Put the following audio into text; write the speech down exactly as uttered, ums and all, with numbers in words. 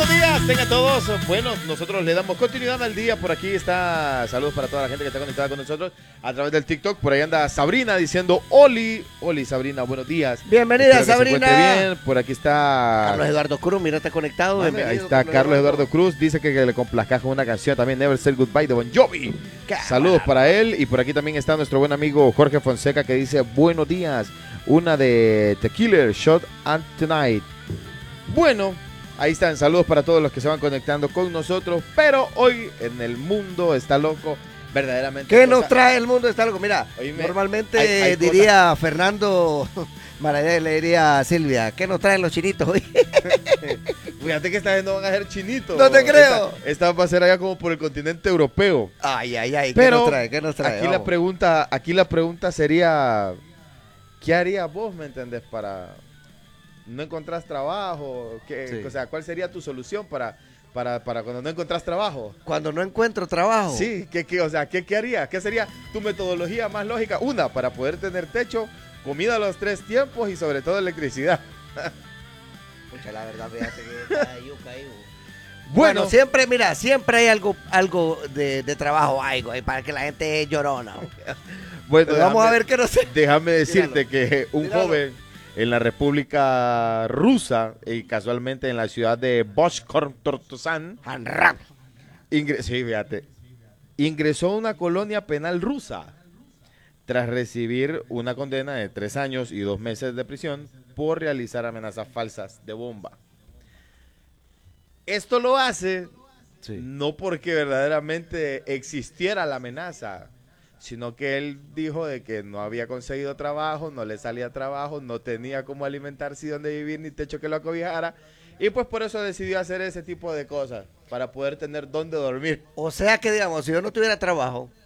buenos días, tengan todos. Bueno, nosotros le damos continuidad al día. Por aquí está, saludos para toda la gente que está conectada con nosotros a través del TikTok. Por ahí anda Sabrina diciendo Oli, Oli Sabrina, buenos días. Bienvenida, Espero que Sabrina. se encuentre bien. Por aquí está Carlos Eduardo Cruz, mira, está conectado. Mame, ahí está Carlos Eduardo Cruz, dice que, que le complazca con una canción también, Never Say Goodbye de Bon Jovi. Saludos para él. Y por aquí también está nuestro buen amigo Jorge Fonseca que dice buenos días, una de The Killer, Shot and Tonight. Bueno, ahí están, saludos para todos los que se van conectando con nosotros, pero hoy en el mundo está loco, verdaderamente. ¿Qué cosa... nos trae el mundo está loco? Mira, Oíme, normalmente hay, hay diría cosas... Fernando, Maravilla le diría a Silvia, ¿qué nos traen los chinitos hoy? Fíjate que esta vez no van a ser chinitos. No te creo. Esta, esta va a ser allá como por el continente europeo. Ay, ay, ay, pero ¿qué nos trae? ¿Qué nos trae? Aquí Vamos. la pregunta, aquí la pregunta sería, ¿qué harías vos, me entendés, para... no encontrás trabajo? ¿Qué, sí. O sea, ¿cuál sería tu solución para, para, para cuando no encontrás trabajo? Cuando no encuentro trabajo. Sí, ¿qué, qué, o sea, ¿qué, qué harías? ¿Qué sería tu metodología más lógica? Una, para poder tener techo, comida a los tres tiempos y sobre todo electricidad. Pucha, la verdad, fíjate que está yuca ahí. Bueno, bueno, siempre, mira, siempre hay algo algo de, de trabajo, algo, para que la gente llorona. Bueno, déjame, vamos a ver qué no sé. Déjame decirte Míralo. que un Míralo. joven en la República Rusa y casualmente en la ciudad de Boshkortostan, ingres sí, fíjate, ingresó a una colonia penal rusa tras recibir una condena de tres años y dos meses de prisión por realizar amenazas falsas de bomba. Esto lo hace sí. no porque verdaderamente existiera la amenaza, sino que él dijo de que no había conseguido trabajo, no le salía trabajo, no tenía cómo alimentarse y dónde vivir, ni techo que lo acobijara, y pues por eso decidió hacer ese tipo de cosas, para poder tener dónde dormir. O sea que, digamos, si yo no tuviera trabajo,